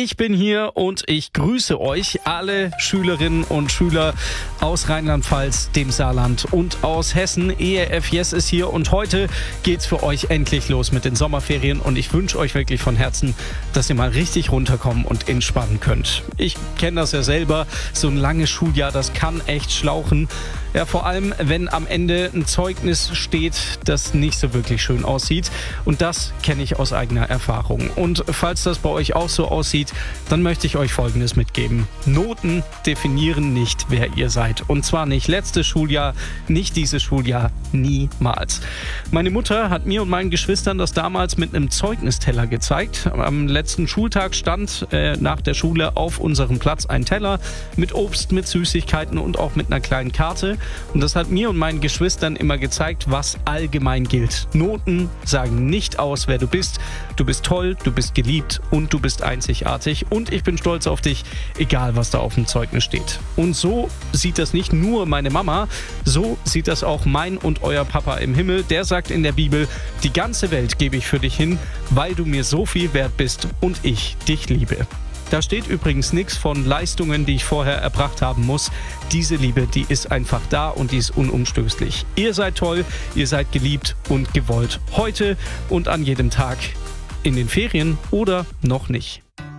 Ich bin hier und ich grüße euch, alle Schülerinnen und Schüler aus Rheinland-Pfalz, dem Saarland und aus Hessen. ERF Yes ist hier und heute geht's für euch endlich los mit den Sommerferien und ich wünsche euch wirklich von Herzen, dass ihr mal richtig runterkommen und entspannen könnt. Ich kenne das ja selber, so ein langes Schuljahr, das kann echt schlauchen. Ja, vor allem, wenn am Ende ein Zeugnis steht, das nicht so wirklich schön aussieht. Und das kenne ich aus eigener Erfahrung. Und falls das bei euch auch so aussieht, dann möchte ich euch Folgendes mitgeben. Noten definieren nicht, wer ihr seid. Und zwar nicht letztes Schuljahr, nicht dieses Schuljahr, niemals. Meine Mutter hat mir und meinen Geschwistern das damals mit einem Zeugnisteller gezeigt. Am letzten Schultag stand nach der Schule auf unserem Platz ein Teller mit Obst, mit Süßigkeiten und auch mit einer kleinen Karte. Und das hat mir und meinen Geschwistern immer gezeigt, was allgemein gilt. Noten sagen nicht aus, wer du bist. Du bist toll, du bist geliebt und du bist einzigartig. Und ich bin stolz auf dich, egal was da auf dem Zeugnis steht. Und so sieht das nicht nur meine Mama, so sieht das auch mein und euer Papa im Himmel. Der sagt in der Bibel, die ganze Welt gebe ich für dich hin, weil du mir so viel wert bist und ich dich liebe. Da steht übrigens nichts von Leistungen, die ich vorher erbracht haben muss. Diese Liebe, die ist einfach da und die ist unumstößlich. Ihr seid toll, ihr seid geliebt und gewollt. Heute und an jedem Tag. In den Ferien oder noch nicht.